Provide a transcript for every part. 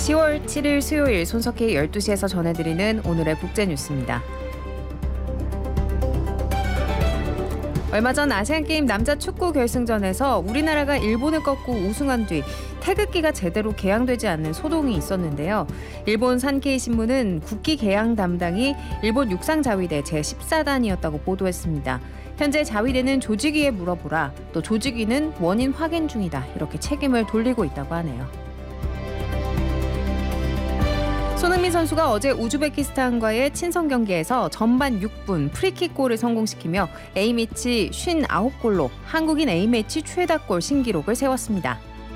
10월 7일 수요일 손석희 12시에서 전해드리는 오늘의 국제뉴스입니다. 얼마 전 아시안게임 남자 축구 결승전에서 우리나라가 일본을 꺾고 우승한 뒤 태극기가 제대로 개양되지 않는 소동이 있었는데요. 일본 산케이 신문은 국기 개양 담당이 일본 육상자위대 제14단이었다고 보도했습니다. 현재 자위대는 조직위에 물어보라, 또 조직위는 원인 확인 중이다, 이렇게 책임을 돌리고 있다고 하네요. 손흥민 선수가 어제 우즈베키스탄과의 친선 경기에서 전반 6분 프리킥 골을 성공시키며 A매치 59골로 한국인 A매치 최다골 신기록을 세웠습니다.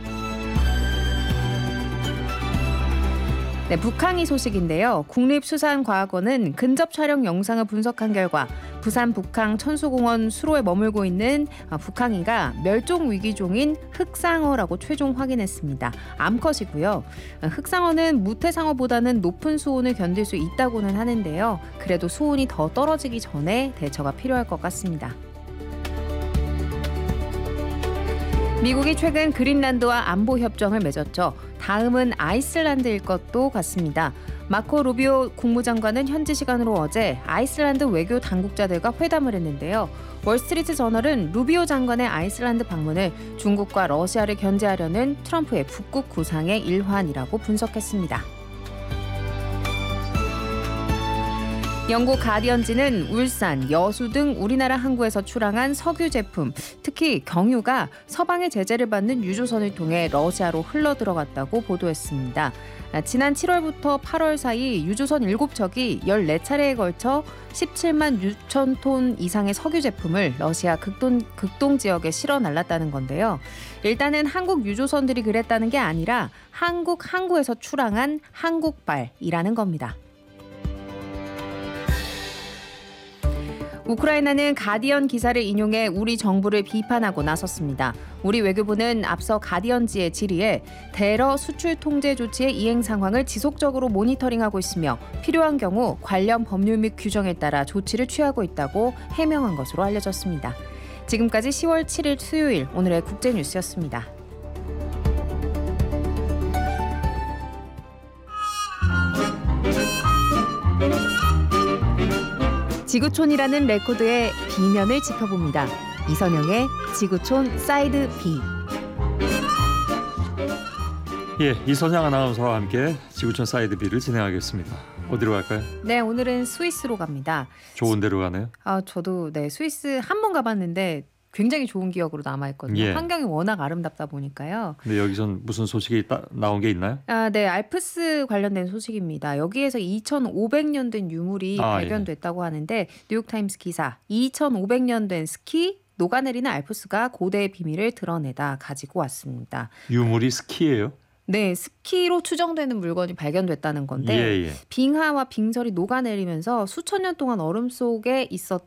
네, 북항이 소식인데요. 국립수산과학원은 근접 촬영 영상을 분석한 결과 부산 북항 천수공원 수로에 머물고 있는 북항이가 멸종 위기종인 흑상어라고 최종 확인했습니다. 암컷이고요. 흑상어는 무태상어보다는 높은 수온을 견딜 수 있다고는 하는데요. 그래도 수온이 더 떨어지기 전에 대처가 필요할 것 같습니다. 미국이 최근 그린란드와 안보 협정을 맺었죠. 다음은 아이슬란드일 것도 같습니다. 마코 루비오 국무장관은 현지 시간으로 어제 아이슬란드 외교 당국자들과 회담을 했는데요. 월스트리트 저널은 루비오 장관의 아이슬란드 방문을 중국과 러시아를 견제하려는 트럼프의 북극 구상의 일환이라고 분석했습니다. 영국 가디언지는 울산, 여수 등 우리나라 항구에서 출항한 석유 제품, 특히 경유가 서방의 제재를 받는 유조선을 통해 러시아로 흘러들어갔다고 보도했습니다. 지난 7월부터 8월 사이 유조선 7척이 14차례에 걸쳐 17만 6천 톤 이상의 석유 제품을 러시아 극동 지역에 실어 날랐다는 건데요. 일단은 한국 유조선들이 그랬다는 게 아니라 한국 항구에서 출항한 한국발이라는 겁니다. 우크라이나는 가디언 기사를 인용해 우리 정부를 비판하고 나섰습니다. 우리 외교부는 앞서 가디언지의 질의에 대러 수출 통제 조치의 이행 상황을 지속적으로 모니터링하고 있으며 필요한 경우 관련 법률 및 규정에 따라 조치를 취하고 있다고 해명한 것으로 알려졌습니다. 지금까지 10월 7일 수요일 오늘의 국제뉴스였습니다. 지구촌이라는 레코드의 B면을 짚어봅니다. 이선영의 지구촌 사이드 B. 예, 이선영 아나운서와 함께 지구촌 사이드 B를 진행하겠습니다. 어디로 갈까요? 네, 오늘은 스위스로 갑니다. 좋은 데로 가네요. 저도 스위스 한 번 가봤는데 굉장히 좋은 기억으로 남아있거든요. 예. 환경이 워낙 아름답다 보니까요. 근데 여기선 무슨 소식이 나온 게 있나요? 네, 알프스 관련된 소식입니다. 여기에서 2,500년 된 유물이 발견됐다고 하는데 뉴욕타임스 기사, 2,500년 된 스키, 녹아내리는 알프스가 고대의 비밀을 드러내다 가지고 왔습니다. 유물이 스키예요? 네, 스키로 추정되는 물건이 발견됐다는 건데 빙하와 빙설이 녹아내리면서 수천 년 동안 얼음 속에 있었던